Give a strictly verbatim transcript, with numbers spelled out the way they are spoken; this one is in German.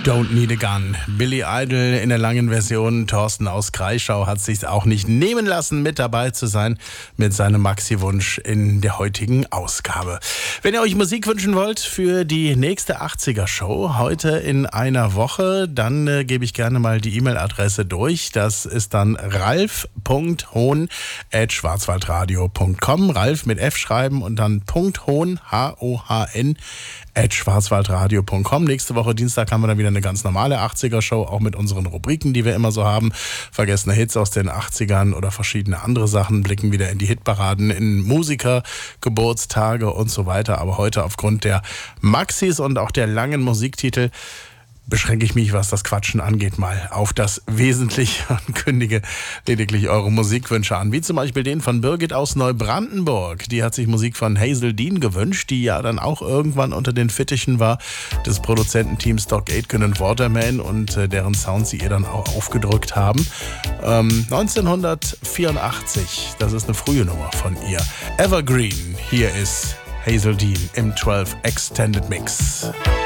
Don't Need a Gun. Billy Idol in der langen Version. Thorsten aus Kreischau hat sich auch nicht nehmen lassen, mit dabei zu sein mit seinem Maxi-Wunsch in der heutigen Ausgabe. Wenn ihr euch Musik wünschen wollt für die nächste achtziger-Show heute in einer Woche, dann äh, gebe ich gerne mal die E-Mail-Adresse durch. Das ist dann ralf punkt hohn at schwarzwaldradio punkt com. Ralf mit F schreiben und dann .hohn, H O H N, at schwarzwaldradio punkt com. Nächste Woche Dienstag haben wir dann wieder eine ganz normale achtziger-Show, auch mit unseren Rubriken, die wir immer so haben. Vergessene Hits aus den achtzigern oder verschiedene andere Sachen, blicken wieder in die Hitparaden, in Musiker, Geburtstage und so weiter. Aber heute aufgrund der Maxis und auch der langen Musiktitel beschränke ich mich, was das Quatschen angeht, mal auf das Wesentliche und kündige lediglich eure Musikwünsche an. Wie zum Beispiel den von Birgit aus Neubrandenburg. Die hat sich Musik von Hazel Dean gewünscht, die ja dann auch irgendwann unter den Fittichen war des Produzententeams Doc Aitken und Waterman und äh, deren Sound sie ihr dann auch aufgedrückt haben. Ähm, neunzehnhundertvierundachtzig, das ist eine frühe Nummer von ihr. Evergreen, hier ist Hazel Dean im zwölf Extended Mix.